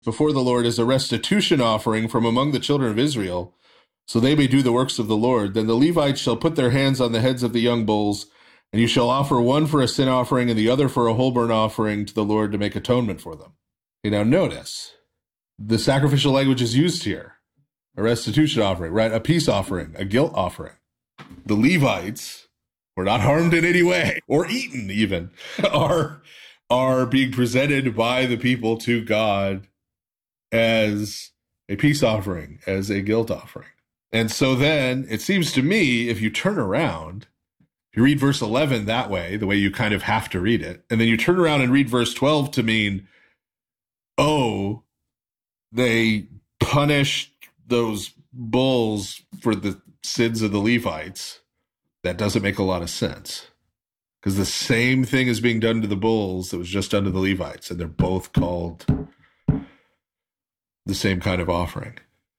before the Lord as a restitution offering from among the children of Israel, so they may do the works of the Lord, then the Levites shall put their hands on the heads of the young bulls, and you shall offer one for a sin offering and the other for a whole burnt offering to the Lord to make atonement for them. Okay, now notice, the sacrificial language is used here. A restitution offering, right? A peace offering, a guilt offering. The Levites were not harmed in any way, or eaten even, are being presented by the people to God as a peace offering, as a guilt offering. And so then it seems to me, if you turn around, if you read verse 11 that way, the way you kind of have to read it, and then you turn around and read verse 12 to mean, oh, they punished those bulls for the sins of the Levites, that doesn't make a lot of sense. Because the same thing is being done to the bulls that was just done to the Levites, and they're both called the same kind of offering.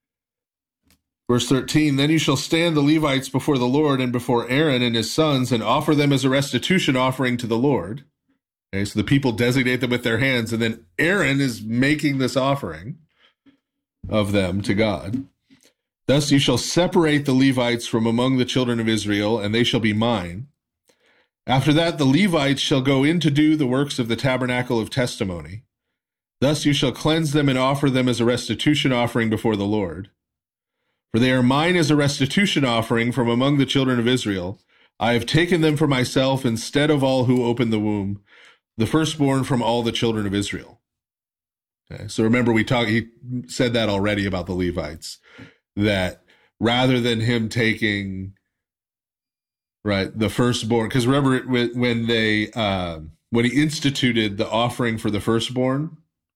Verse 13, then you shall stand the Levites before the Lord and before Aaron and his sons and offer them as a restitution offering to the Lord. Okay, so the people designate them with their hands, and then Aaron is making this offering of them to God. Thus you shall separate the Levites from among the children of Israel, and they shall be mine. After that, the Levites shall go in to do the works of the tabernacle of testimony. Thus you shall cleanse them and offer them as a restitution offering before the Lord. For they are mine as a restitution offering from among the children of Israel. I have taken them for myself instead of all who opened the womb, the firstborn from all the children of Israel. Okay, so remember, he said that already about the Levites, that rather than him taking, right, the firstborn, because remember when he instituted the offering for the firstborn,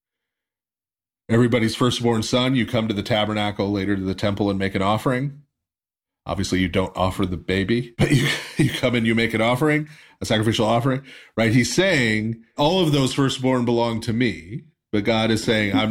everybody's firstborn son, you come to the tabernacle, later to the temple, and make an offering. Obviously, you don't offer the baby, but you come and you make an offering, a sacrificial offering, right? He's saying, all of those firstborn belong to me, but God is saying, I'm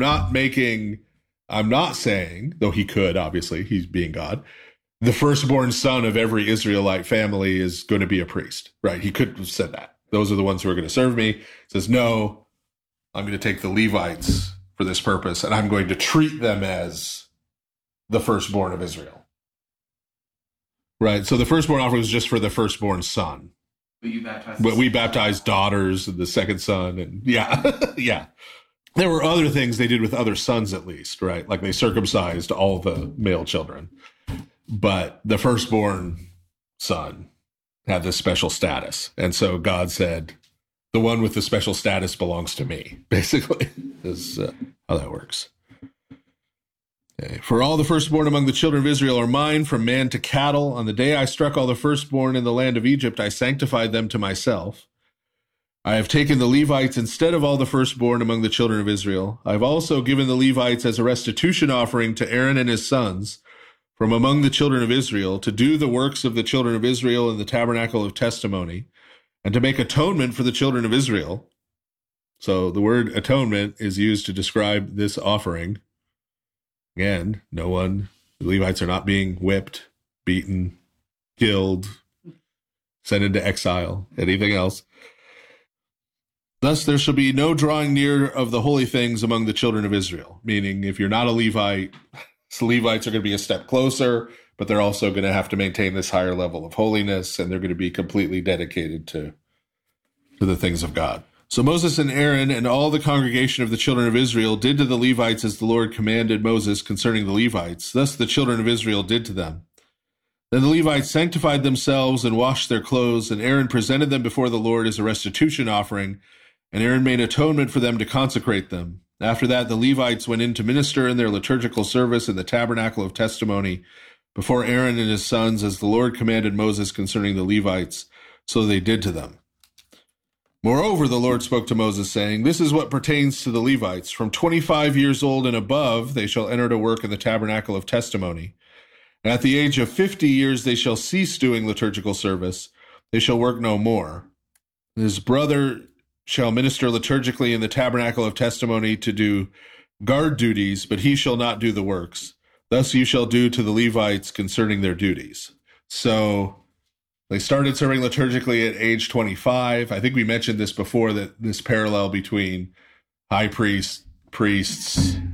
not saying, though he could, obviously, he's being God, the firstborn son of every Israelite family is going to be a priest, right? He could have said that. Those are the ones who are going to serve me. He says, no, I'm going to take the Levites for this purpose, and I'm going to treat them as the firstborn of Israel. Right, so the firstborn offering was just for the firstborn son. But we baptized daughters and the second son, and yeah. There were other things they did with other sons, at least, right? Like they circumcised all the male children. But the firstborn son had this special status. And so God said, the one with the special status belongs to me, basically, is how that works. Okay. For all the firstborn among the children of Israel are mine, from man to cattle. On the day I struck all the firstborn in the land of Egypt, I sanctified them to myself. I have taken the Levites instead of all the firstborn among the children of Israel. I have also given the Levites as a restitution offering to Aaron and his sons from among the children of Israel, to do the works of the children of Israel in the tabernacle of testimony, and to make atonement for the children of Israel. So the word atonement is used to describe this offering. Again, the Levites are not being whipped, beaten, killed, sent into exile, anything else. Thus there shall be no drawing near of the holy things among the children of Israel. Meaning, if you're not a Levite, the Levites are going to be a step closer, but they're also going to have to maintain this higher level of holiness, and they're going to be completely dedicated to the things of God. So Moses and Aaron and all the congregation of the children of Israel did to the Levites as the Lord commanded Moses concerning the Levites. Thus the children of Israel did to them. Then the Levites sanctified themselves and washed their clothes, and Aaron presented them before the Lord as a restitution offering, and Aaron made atonement for them to consecrate them. After that, the Levites went in to minister in their liturgical service in the tabernacle of testimony before Aaron and his sons, as the Lord commanded Moses concerning the Levites, so they did to them. Moreover, the Lord spoke to Moses, saying, This is what pertains to the Levites. From 25 years old and above, they shall enter to work in the tabernacle of testimony. And at the age of 50 years, they shall cease doing liturgical service. They shall work no more. His brother shall minister liturgically in the tabernacle of testimony to do guard duties, but he shall not do the works. Thus you shall do to the Levites concerning their duties. So they started serving liturgically at age 25. I think we mentioned this before, that this parallel between high priest, priests